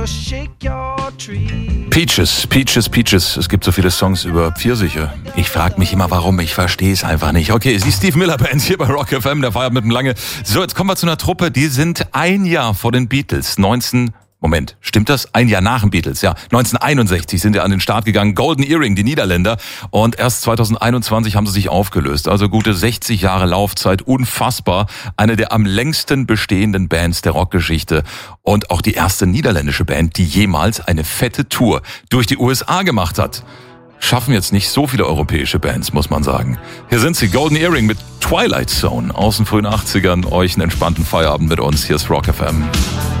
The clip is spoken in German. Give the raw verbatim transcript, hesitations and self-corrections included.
Peaches, Peaches, Peaches. Es gibt so viele Songs über Pfirsiche. Ich frage mich immer, warum. Ich verstehe es einfach nicht. Okay, es ist die Steve Miller Band hier bei Rock F M. Der Feierabend mit dem Lange. So, jetzt kommen wir zu einer Truppe. Die sind ein Jahr vor den Beatles. neunzehn Moment, stimmt das? Ein Jahr nach den Beatles, ja. neunzehnhunderteinundsechzig sind ja an den Start gegangen. Golden Earring, die Niederländer. Und erst zweitausendeinundzwanzig haben sie sich aufgelöst. Also gute sechzig Jahre Laufzeit. Unfassbar. Eine der am längsten bestehenden Bands der Rockgeschichte. Und auch die erste niederländische Band, die jemals eine fette Tour durch die U S A gemacht hat. Schaffen jetzt nicht so viele europäische Bands, muss man sagen. Hier sind sie, Golden Earring mit Twilight Zone aus den frühen achtzigern. Euch einen entspannten Feierabend mit uns. Hier ist Rock F M.